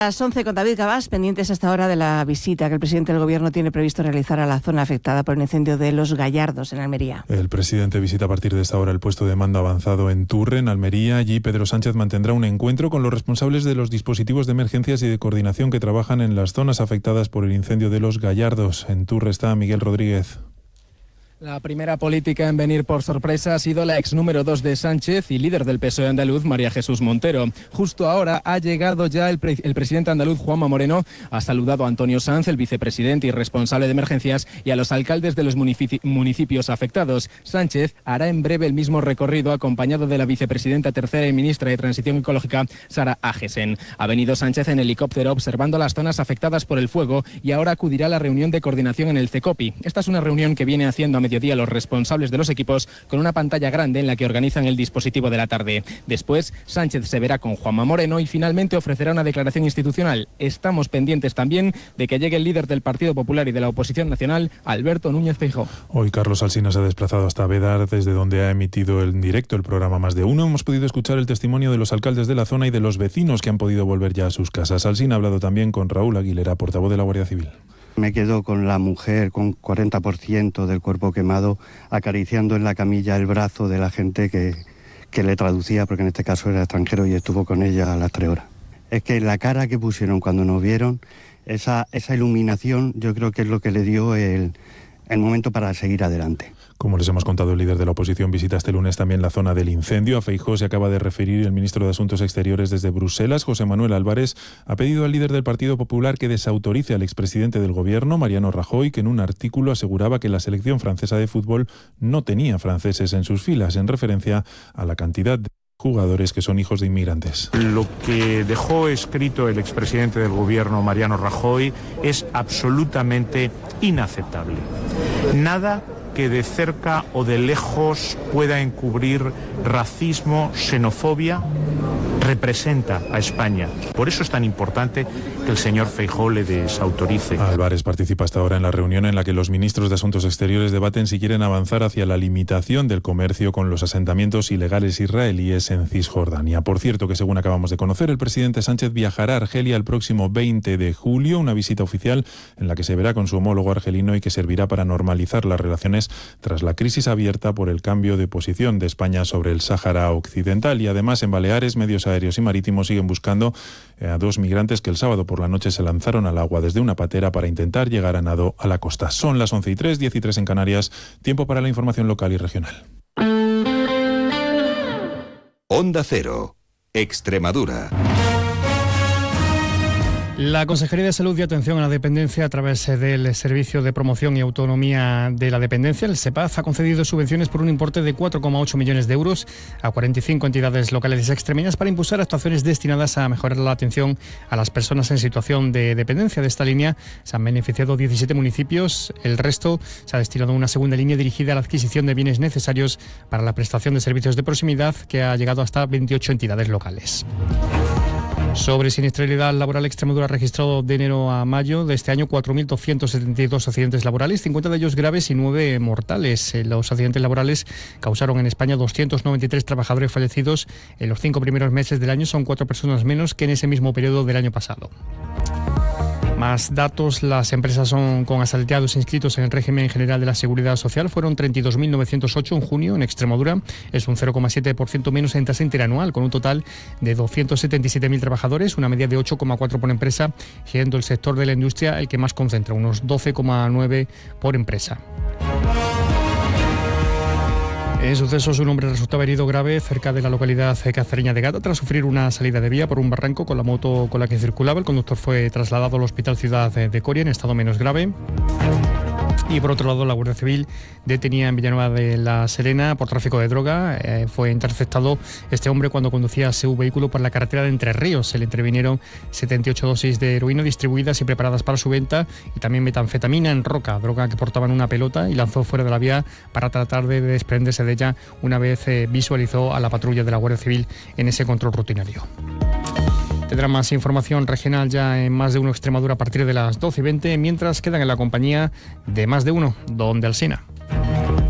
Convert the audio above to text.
Las 11 con David Gabás, pendientes hasta ahora de la visita que el presidente del Gobierno tiene previsto realizar a la zona afectada por el incendio de Los Gallardos, en Almería. El presidente visita a partir de esta hora el puesto de mando avanzado en Turre, en Almería. Allí Pedro Sánchez mantendrá un encuentro con los responsables de los dispositivos de emergencias y de coordinación que trabajan en las zonas afectadas por el incendio de Los Gallardos. En Turre está Miguel Rodríguez. La primera política en venir por sorpresa ha sido la ex número 2 de Sánchez y líder del PSOE andaluz, María Jesús Montero. Justo ahora ha llegado ya el presidente andaluz, Juanma Moreno, ha saludado a Antonio Sanz, el vicepresidente y responsable de emergencias, y a los alcaldes de los municipios afectados. Sánchez hará en breve el mismo recorrido, acompañado de la vicepresidenta tercera y ministra de Transición Ecológica, Sara Agesen. Ha venido Sánchez en helicóptero observando las zonas afectadas por el fuego y ahora acudirá a la reunión de coordinación en el CECOPI. Esta es una reunión que viene haciendo a mediodía los responsables de los equipos con una pantalla grande en la que organizan el dispositivo de la tarde. Después, Sánchez se verá con Juanma Moreno y finalmente ofrecerá una declaración institucional. Estamos pendientes también de que llegue el líder del Partido Popular y de la oposición nacional, Alberto Núñez Feijóo. Hoy Carlos Alsina se ha desplazado hasta Bédar, desde donde ha emitido en directo el programa Más de Uno. Hemos podido escuchar el testimonio de los alcaldes de la zona y de los vecinos que han podido volver ya a sus casas. Alsina ha hablado también con Raúl Aguilera, portavoz de la Guardia Civil. Me quedo con la mujer con 40% del cuerpo quemado, acariciando en la camilla el brazo de la gente que le traducía, porque en este caso era extranjero y estuvo con ella a las 3 horas. Es que la cara que pusieron cuando nos vieron, esa iluminación, yo creo que es lo que le dio el momento para seguir adelante. Como les hemos contado, el líder de la oposición visita este lunes también la zona del incendio. A Feijóo se acaba de referir el ministro de Asuntos Exteriores desde Bruselas, José Manuel Álvarez, ha pedido al líder del Partido Popular que desautorice al expresidente del Gobierno, Mariano Rajoy, que en un artículo aseguraba que la selección francesa de fútbol no tenía franceses en sus filas, en referencia a la cantidad de jugadores que son hijos de inmigrantes. Lo que dejó escrito el expresidente del Gobierno, Mariano Rajoy, es absolutamente inaceptable. Nada que de cerca o de lejos pueda encubrir racismo, xenofobia, representa a España. Por eso es tan importante que el señor Feijóo le desautorice. Álvarez participa hasta ahora en la reunión en la que los ministros de Asuntos Exteriores debaten si quieren avanzar hacia la limitación del comercio con los asentamientos ilegales israelíes en Cisjordania. Por cierto, que según acabamos de conocer, el presidente Sánchez viajará a Argelia el próximo 20 de julio, una visita oficial en la que se verá con su homólogo argelino y que servirá para normalizar las relaciones tras la crisis abierta por el cambio de posición de España sobre el Sáhara Occidental. Y además, en Baleares, medios aéreos y marítimos siguen buscando a 2 migrantes que el sábado por la noche se lanzaron al agua desde una patera para intentar llegar a nado a la costa. Son las 11:03, 10:03 en Canarias. Tiempo para la información local y regional. Onda Cero, Extremadura. La Consejería de Salud y Atención a la Dependencia, a través del Servicio de Promoción y Autonomía de la Dependencia, el SEPAZ, ha concedido subvenciones por un importe de 4,8 millones de euros a 45 entidades locales extremeñas para impulsar actuaciones destinadas a mejorar la atención a las personas en situación de dependencia. De esta línea se han beneficiado 17 municipios, el resto se ha destinado a una segunda línea dirigida a la adquisición de bienes necesarios para la prestación de servicios de proximidad, que ha llegado hasta 28 entidades locales. Sobre siniestralidad laboral, Extremadura ha registrado de enero a mayo de este año 4.272 accidentes laborales, 50 de ellos graves y 9 mortales. Los accidentes laborales causaron en España 293 trabajadores fallecidos. En los 5 primeros meses del año son 4 personas menos que en ese mismo periodo del año pasado. Más datos, las empresas con asalariados inscritos en el régimen general de la Seguridad Social fueron 32.908 en junio en Extremadura. Es un 0,7% menos en tasa interanual, con un total de 277.000 trabajadores, una media de 8,4 por empresa, siendo el sector de la industria el que más concentra, unos 12,9 por empresa. En sucesos, un hombre resultaba herido grave cerca de la localidad cacereña de Gata tras sufrir una salida de vía por un barranco con la moto con la que circulaba. El conductor fue trasladado al Hospital Ciudad de Coria en estado menos grave. Y por otro lado, la Guardia Civil detenía en Villanueva de la Serena por tráfico de droga. Fue interceptado este hombre cuando conducía su vehículo por la carretera de Entre Ríos. Se le intervinieron 78 dosis de heroína distribuidas y preparadas para su venta, y también metanfetamina en roca, droga que portaba en una pelota, y lanzó fuera de la vía para tratar de desprenderse de ella una vez visualizó a la patrulla de la Guardia Civil en ese control rutinario. Tendrá más información regional ya en Más de Uno Extremadura a partir de las 12:20, mientras quedan en la compañía de Más de Uno, Donde Alsina.